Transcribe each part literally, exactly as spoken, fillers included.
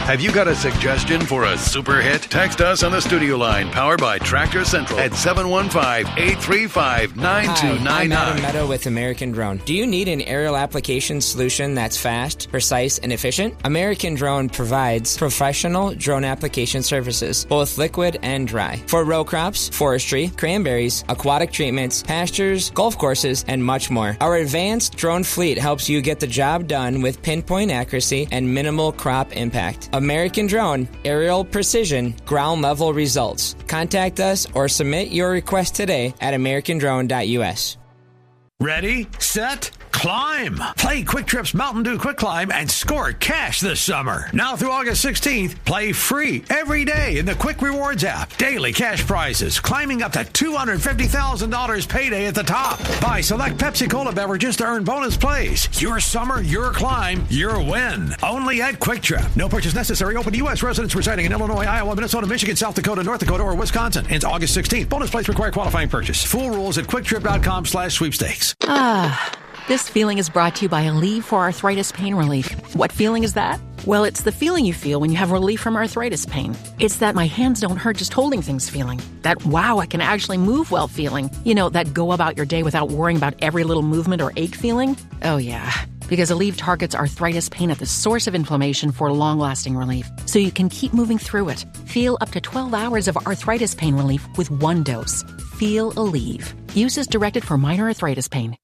Have you got a suggestion for a super hit? Text us on the studio line, powered by Tractor Central, at seven one five, eight three five, nine two nine nine. Hi, I'm Adam Meadow with American Drone. Do you need an aerial application solution that's fast, precise, and efficient? American Drone provides professional drone application services, both liquid and dry, for row crops, forestry, cranberries, aquatic treatments, pastures, golf courses, and much more. Our advanced drone fleet helps you get the job done with pinpoint accuracy and minimal crop impact. American Drone, aerial precision, ground level results. Contact us or submit your request today at american drone dot u s. Ready, set, climb. Play Quick Trip's Mountain Dew Quick Climb and score cash this summer. Now through August sixteenth, play free every day in the Quick Rewards app. Daily cash prizes, climbing up to two hundred fifty thousand dollars payday at the top. Buy select Pepsi-Cola beverages to earn bonus plays. Your summer, your climb, your win. Only at Quick Trip. No purchase necessary. Open to U S residents residing in Illinois, Iowa, Minnesota, Michigan, South Dakota, North Dakota, or Wisconsin. Ends August sixteenth. Bonus plays require qualifying purchase. Full rules at quicktrip.com slash sweepstakes. Ah, this feeling is brought to you by Aleve for Arthritis Pain Relief. What feeling is that? Well, it's the feeling you feel when you have relief from arthritis pain. It's that my hands don't hurt just holding things feeling. That wow, I can actually move well feeling. You know, that go about your day without worrying about every little movement or ache feeling. Oh yeah, because Aleve targets arthritis pain at the source of inflammation for long-lasting relief, so you can keep moving through it. Feel up to twelve hours of arthritis pain relief with one dose. Feel Aleve. Use as directed for minor arthritis pain.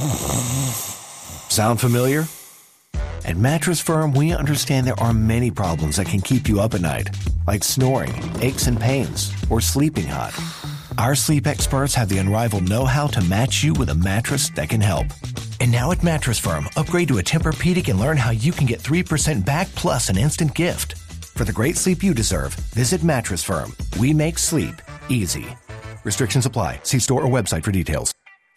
Sound familiar? At Mattress Firm, we understand there are many problems that can keep you up at night, like snoring, aches and pains, or sleeping hot. Our sleep experts have the unrivaled know-how to match you with a mattress that can help. And now at Mattress Firm, upgrade to a Tempur-Pedic and learn how you can get three percent back plus an instant gift. For the great sleep you deserve, visit Mattress Firm. We make sleep easy. Restrictions apply. See store or website for details.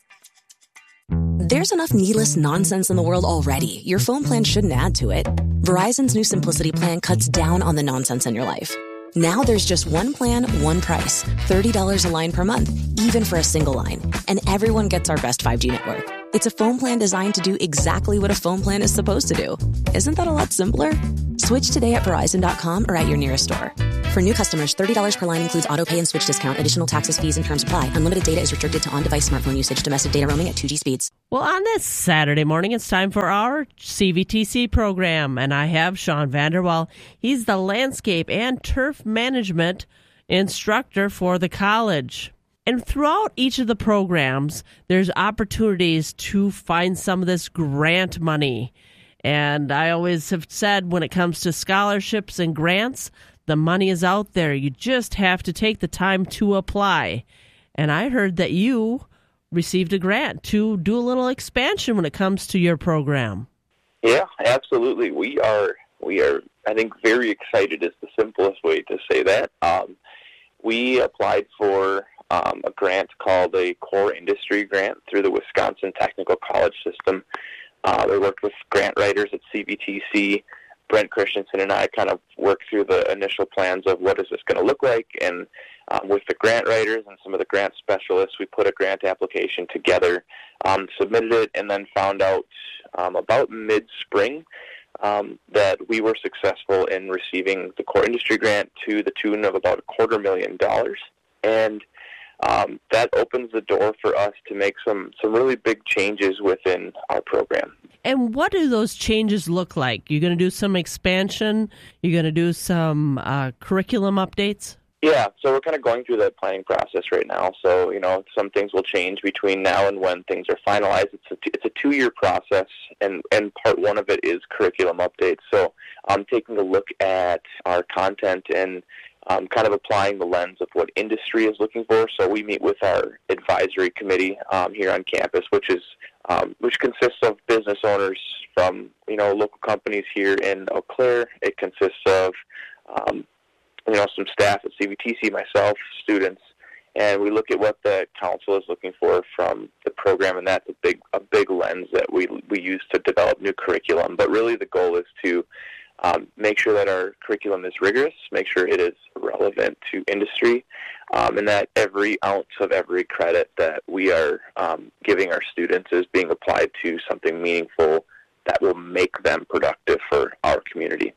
There's enough needless nonsense in the world already. Your phone plan shouldn't add to it. Verizon's new Simplicity plan cuts down on the nonsense in your life. Now there's just one plan, one price. thirty dollars a line per month, even for a single line. And everyone gets our best five G network. It's a phone plan designed to do exactly what a phone plan is supposed to do. Isn't that a lot simpler? Switch today at Verizon dot com or at your nearest store. For new customers, thirty dollars per line includes auto pay and switch discount. Additional taxes, fees, and terms apply. Unlimited data is restricted to on-device smartphone usage. Domestic data roaming at two G speeds. Well, on this Saturday morning, it's time for our C V T C program, and I have Sean Vanderwall. He's the landscape and turf management instructor for the college. And throughout each of the programs, there's opportunities to find some of this grant money. And I always have said when it comes to scholarships and grants, the money is out there. You just have to take the time to apply. And I heard that you received a grant to do a little expansion when it comes to your program. Yeah, absolutely. We are, we are, I think, very excited is the simplest way to say that. Um, we applied for um, a grant called a Core Industry Grant through the Wisconsin Technical College System. Uh, we worked with grant writers at C V T C. Brent Christensen and I kind of worked through the initial plans of what is this going to look like, and um, with the grant writers and some of the grant specialists, we put a grant application together, um, submitted it, and then found out um, about mid-spring um, that we were successful in receiving the Core Industry Grant to the tune of about a quarter million dollars, and um, that opens the door for us to make some, some really big changes within our program. And what do those changes look like? You're going to do some expansion? You're going to do some uh, curriculum updates? Yeah, so we're kind of going through that planning process right now. So, you know, some things will change between now and when things are finalized. It's a, t- it's a two-year process, and, and part one of it is curriculum updates. So I'm taking a look at our content and um, kind of applying the lens of what industry is looking for. So we meet with our advisory committee um, here on campus, which is Um, which consists of business owners from, you know, local companies here in Eau Claire. It consists of, um, you know, some staff at C V T C, myself, students, and we look at what the council is looking for from the program, and that's a big, a big lens that we we use to develop new curriculum. But really the goal is to um, make sure that our curriculum is rigorous, make sure it is relevant to industry, Um, and that every ounce of every credit that we are um, giving our students is being applied to something meaningful that will make them productive for our community.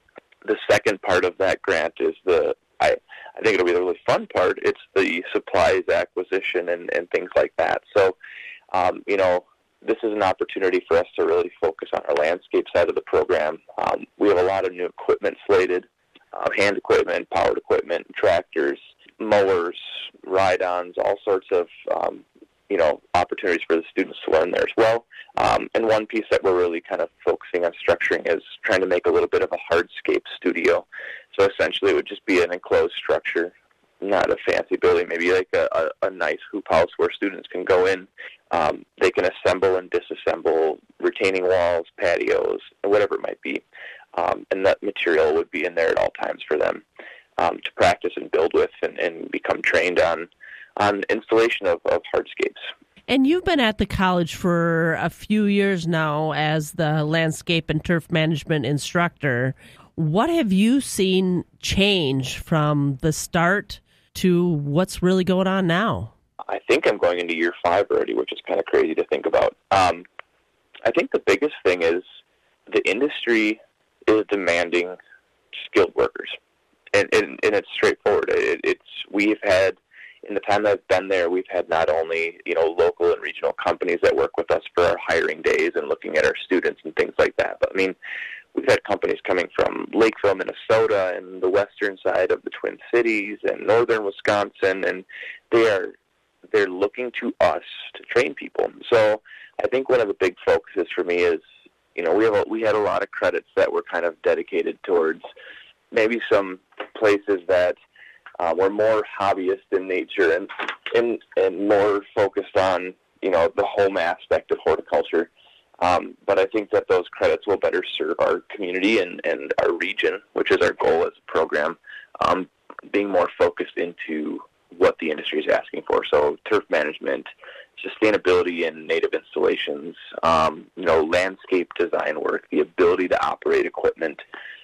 the second part of that grant is the, I, I think it'll be the really fun part. It's the supplies acquisition and, and things like that. So, um, you know, this is an opportunity for us to really focus on our landscape side of the program. Um, we have a lot of new equipment slated, uh, hand equipment, powered equipment, tractors, mowers, ride-ons, all sorts of, um, you know, opportunities for the students to learn there as well. Um, and one piece that we're really kind of focusing on structuring is trying to make a little bit of a hardscape studio. So essentially it would just be an enclosed structure, not a fancy building, maybe like a, a, a nice hoop house where students can go in. Um, they can assemble and disassemble retaining walls, patios, whatever it might be. Um, and that material would be in there at all times for them um, to practice and build with and, and become trained on on installation of, of hardscapes. And you've been at the college for a few years now as the landscape and turf management instructor. What have you seen change from the start to what's really going on now? I think I'm going into year five already, which is kind of crazy to think about. Um, I think the biggest thing is the industry is demanding skilled workers. And, and, and it's straightforward. It, it's we've had In the time that I've been there, we've had not only, you know, local and regional companies that work with us for our hiring days and looking at our students and things like that, but I mean, we've had companies coming from Lakeville, Minnesota, and the western side of the Twin Cities and northern Wisconsin, and they are they're looking to us to train people. So I think one of the big focuses for me is, you know, we have a, we had a lot of credits that were kind of dedicated towards maybe some places that Uh, we're more hobbyist in nature and, and and more focused on, you know, the home aspect of horticulture. Um, but I think that those credits will better serve our community and, and our region, which is our goal as a program, um, being more focused into what the industry is asking for. So turf management, sustainability in native installations, um, you know, landscape design work, the ability to operate equipment,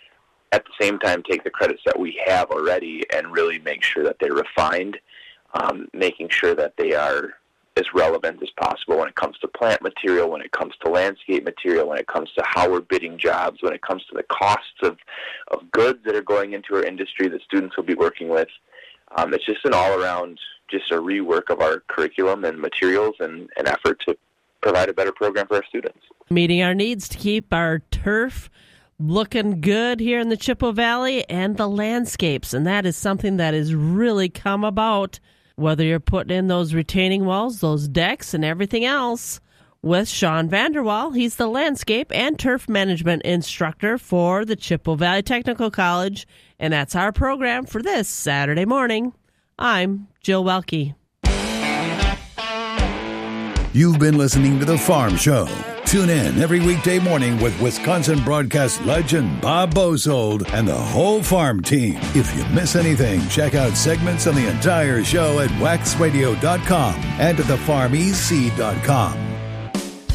at the same time take the credits that we have already and really make sure that they're refined, um, making sure that they are as relevant as possible when it comes to plant material, when it comes to landscape material, when it comes to how we're bidding jobs, when it comes to the costs of, of goods that are going into our industry that students will be working with. Um, it's just an all-around, just a rework of our curriculum and materials and an effort to provide a better program for our students. Meeting our needs to keep our turf looking good here in the Chippewa Valley and the landscapes. And that is something that has really come about, whether you're putting in those retaining walls, those decks, and everything else. With Sean Vanderwall, he's the landscape and turf management instructor for the Chippewa Valley Technical College. And that's our program for this Saturday morning. I'm Jill Welke. You've been listening to The Farm Show. Tune in every weekday morning with Wisconsin broadcast legend Bob Bosold and the whole farm team. If you miss anything, check out segments on the entire show at wax radio dot com and at the farm e c dot com.